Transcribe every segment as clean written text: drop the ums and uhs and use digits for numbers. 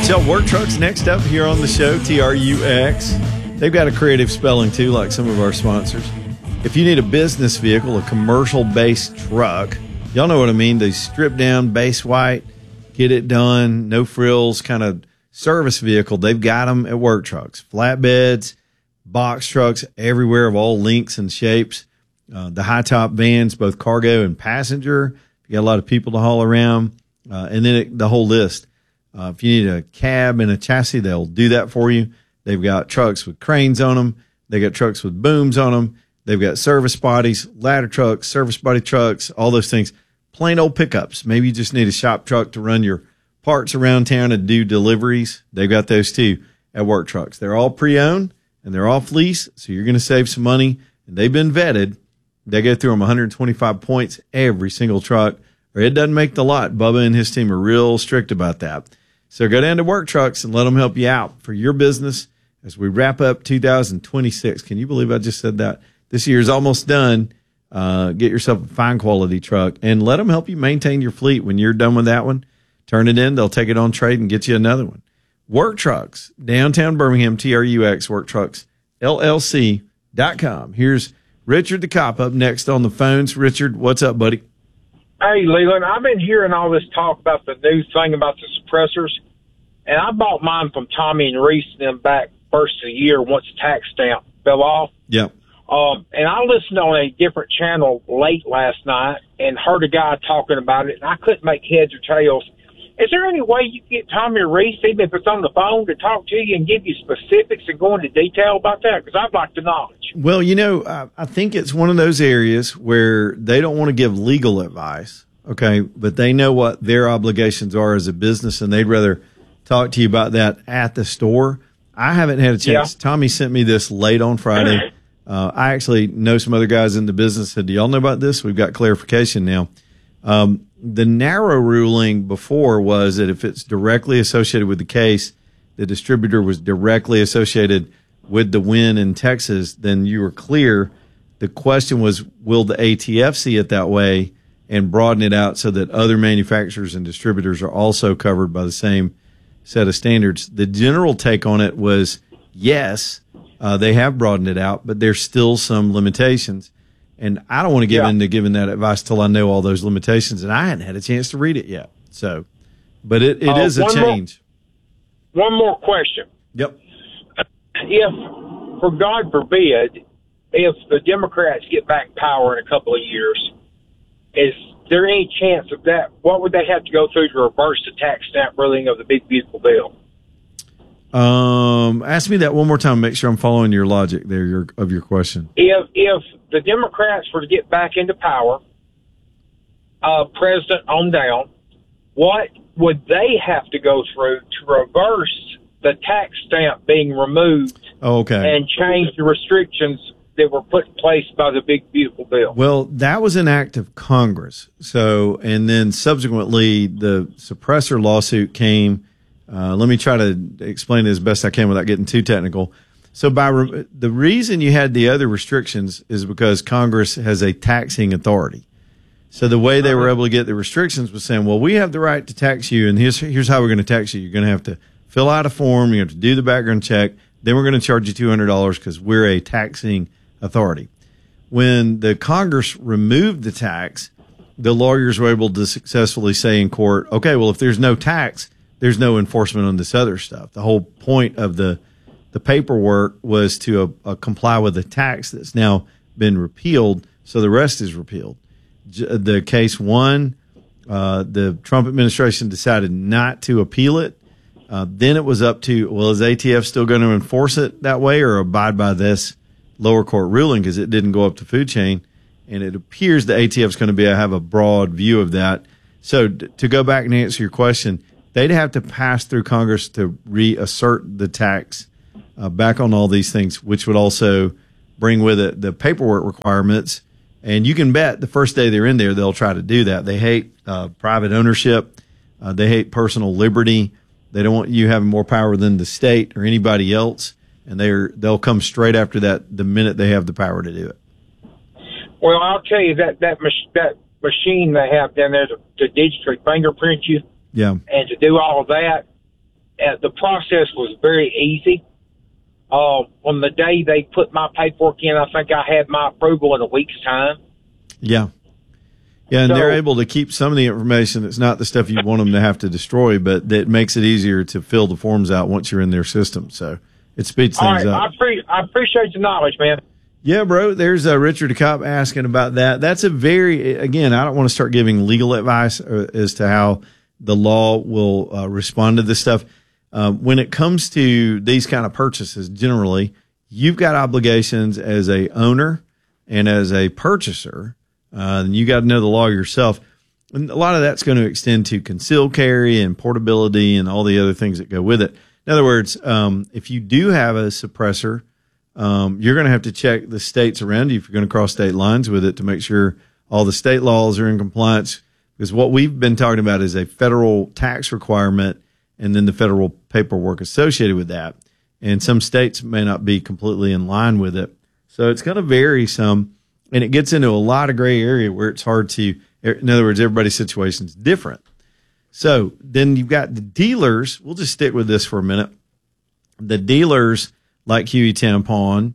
right, y'all. Work Trucks next up here on the show, TRUX. They've got a creative spelling, too, like some of our sponsors. If you need a business vehicle, a commercial-based truck, y'all know what I mean, the stripped-down, base white, get it done, no frills, kind of service vehicle. They've got them at Work Trucks. Flatbeds, box trucks, everywhere of all lengths and shapes. The high-top vans, both cargo and passenger. You got a lot of people to haul around. And then the whole list. If you need a cab and a chassis, they'll do that for you. They've got trucks with cranes on them. They got trucks with booms on them. They've got service bodies, ladder trucks, service body trucks, all those things. Plain old pickups. Maybe you just need a shop truck to run your parts around town and do deliveries. They've got those too at Work Trucks. They're all pre-owned and they're all fleece, so you're going to save some money. And they've been vetted. They go through them 125 points every single truck, or it doesn't make the lot. Bubba and his team are real strict about that. So go down to Work Trucks and let them help you out for your business as we wrap up 2026. Can you believe I just said that? This year's almost done. Get yourself a fine quality truck and let them help you maintain your fleet. When you're done with that one, turn it in. They'll take it on trade and get you another one. Work Trucks, downtown Birmingham, TRUX, WorkTrucksLLC.com. Here's Richard the Cop up next on the phones. Richard, what's up, buddy? Hey, Leland, I've been hearing all this talk about the new thing about the suppressors, and I bought mine from Tommy and Reese and them back first of the year once the tax stamp fell off. Yep. And I listened on a different channel late last night and heard a guy talking about it, and I couldn't make heads or tails. Is there any way you can get Tommy or Reese, even if it's on the phone, to talk to you and give you specifics and go into detail about that? Because I'd like the knowledge. Well, I think it's one of those areas where they don't want to give legal advice, okay, but they know what their obligations are as a business, and they'd rather talk to you about that at the store. I haven't had a chance. Yeah. Tommy sent me this late on Friday. I actually know some other guys in the business. Said, do y'all know about this? We've got clarification now. The narrow ruling before was that if it's directly associated with the case, the distributor was directly associated with the win in Texas, then you were clear. The question was, will the ATF see it that way and broaden it out so that other manufacturers and distributors are also covered by the same set of standards? The general take on it was, yes, they have broadened it out, but there's still some limitations. And I don't want to get into giving that advice till I know all those limitations, and I hadn't had a chance to read it yet. So, but it is a change. One more question. Yep. If, for God forbid, if the Democrats get back power in a couple of years, is there any chance of that? What would they have to go through to reverse the tax stamp ruling of the big, beautiful bill? Ask me that one more time. Make sure I'm following your logic there of your question. If the Democrats were to get back into power, president on down, what would they have to go through to reverse the tax stamp being removed and change the restrictions that were put in place by the big, beautiful bill? Well, that was an act of Congress. So, and then subsequently the suppressor lawsuit came. Let me try to explain it as best I can without getting too technical. So the reason you had the other restrictions is because Congress has a taxing authority. So the way they were able to get the restrictions was saying, well, we have the right to tax you, and here's how we're going to tax you. You're going to have to fill out a form. You have to do the background check. Then we're going to charge you $200 because we're a taxing authority. When the Congress removed the tax, the lawyers were able to successfully say in court, okay, well, if there's no tax, there's no enforcement on this other stuff. The whole point of the paperwork was to comply with the tax that's now been repealed, so the rest is repealed. The case won. The Trump administration decided not to appeal it. Then it was up to, well, is ATF still going to enforce it that way or abide by this lower court ruling because it didn't go up the food chain? And it appears the ATF is going to have a broad view of that. So to go back and answer your question, they'd have to pass through Congress to reassert the tax back on all these things, which would also bring with it the paperwork requirements. And you can bet the first day they're in there, they'll try to do that. They hate private ownership. They hate personal liberty. They don't want you having more power than the state or anybody else. And they'll come straight after that the minute they have the power to do it. Well, I'll tell you that machine they have down there to digitally fingerprint you, and to do all of that, the process was very easy. On the day they put my paperwork in, I think I had my approval in a week's time. Yeah. Yeah, and so, they're able to keep some of the information that's not the stuff you want them to have to destroy, but that makes it easier to fill the forms out once you're in their system. So it speeds things up. I appreciate the knowledge, man. Yeah, bro. There's Richard DeCopp asking about that. That's a very, again, I don't want to start giving legal advice as to how the law will respond to this stuff. When it comes to these kind of purchases, generally, you've got obligations as a owner and as a purchaser. And you got to know the law yourself. And a lot of that's going to extend to concealed carry and portability and all the other things that go with it. In other words, if you do have a suppressor, you're going to have to check the states around you if you're going to cross state lines with it to make sure all the state laws are in compliance. Because what we've been talking about is a federal tax requirement and then the federal paperwork associated with that. And some states may not be completely in line with it. So it's going to vary some. And it gets into a lot of gray area where it's hard to, in other words, everybody's situation is different. So then you've got the dealers. We'll just stick with this for a minute. The dealers like Huey Tampon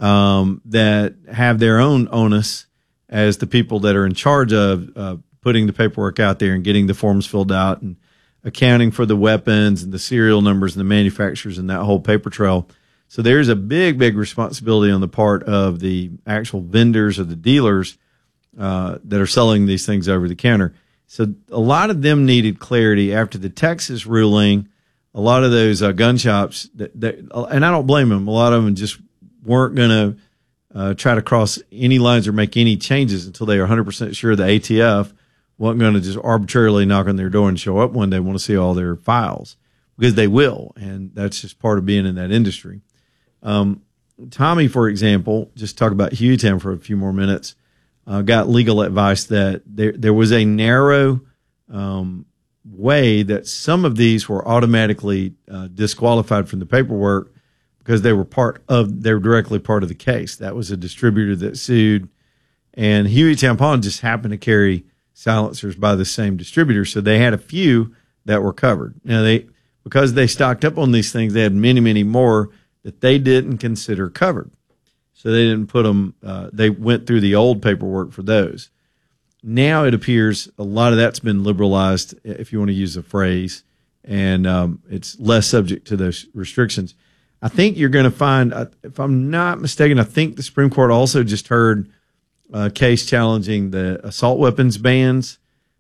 that have their own onus as the people that are in charge of putting the paperwork out there and getting the forms filled out and accounting for the weapons and the serial numbers and the manufacturers and that whole paper trail. So there's a big, big responsibility on the part of the actual vendors or the dealers that are selling these things over the counter. So a lot of them needed clarity after the Texas ruling. A lot of those gun shops, and I don't blame them, a lot of them just weren't going to try to cross any lines or make any changes until they are 100% sure the ATF wasn't going to just arbitrarily knock on their door and show up one day, want to see all their files, because they will, and that's just part of being in that industry. Tommy, for example, just talk about Hueytown for a few more minutes, got legal advice that there was a narrow way that some of these were automatically disqualified from the paperwork because they were directly part of the case. That was a distributor that sued, and Huey Tampon just happened to carry silencers by the same distributor, so they had a few that were covered. Now because they stocked up on these things, they had many, many more that they didn't consider covered. So they didn't put them, they went through the old paperwork for those. Now it appears a lot of that's been liberalized, if you want to use a phrase, and it's less subject to those restrictions. I think you're going to find, if I'm not mistaken, I think the Supreme Court also just heard a case challenging the assault weapons bans,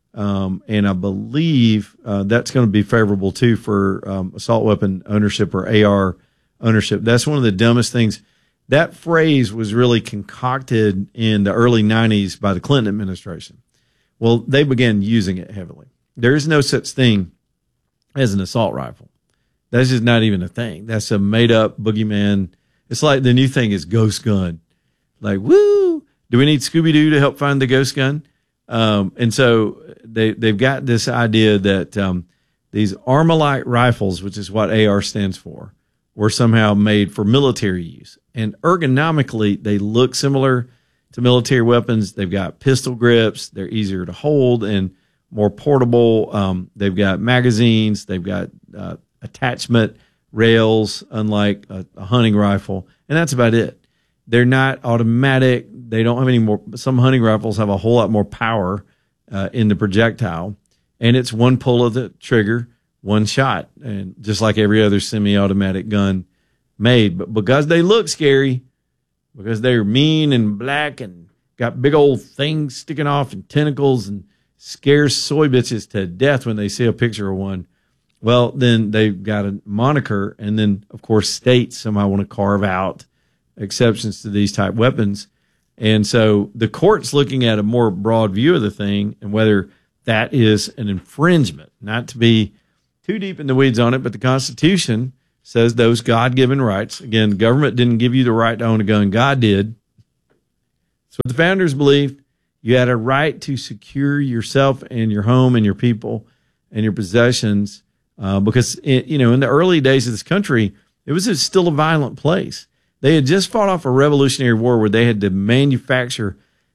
and I believe that's going to be favorable too for assault weapon ownership or AR ownership. That's one of the dumbest things. That phrase was really concocted in the early 90s by the Clinton administration. Well, they began using it heavily. There is no such thing as an assault rifle. That's just not even a thing. That's a made-up boogeyman. It's like the new thing is ghost gun. Like, woo! Do we need Scooby-Doo to help find the ghost gun? And so they've got this idea that these Armalite rifles, which is what AR stands for, were somehow made for military use. And ergonomically, they look similar to military weapons. They've got pistol grips. They're easier to hold and more portable. They've got magazines. They've got attachment rails, unlike a hunting rifle. And that's about it. They're not automatic. They don't have any more. Some hunting rifles have a whole lot more power in the projectile. And it's one pull of the trigger, one shot, and just like every other semi-automatic gun made. But because they look scary, because they're mean and black and got big old things sticking off and tentacles and scares soy bitches to death when they see a picture of one, well, then they've got a moniker. And then, of course, states somehow want to carve out exceptions to these type weapons. And so the court's looking at a more broad view of the thing and whether that is an infringement, not to be too deep in the weeds on it, but the Constitution says those God-given rights. Again, the government didn't give you the right to own a gun. God did. That's what the founders believed. You had a right to secure yourself and your home and your people and your possessions because, in the early days of this country, it was still a violent place. They had just fought off a Revolutionary War where they had to manufacture,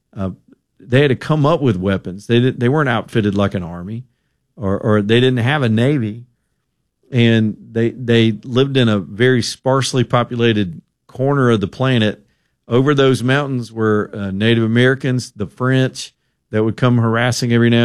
they had to come up with weapons. They weren't outfitted like an army. Or they didn't have a navy. and they lived in a very sparsely populated corner of the planet. Over those mountains were Native Americans, the French that would come harassing every now